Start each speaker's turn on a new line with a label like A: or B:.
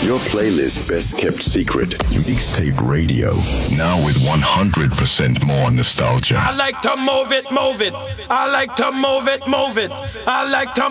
A: Your playlist best kept secret. Mixtape Radio. Now with 100% more nostalgia.
B: I like to move it, move it. I like to move it, move it. I like to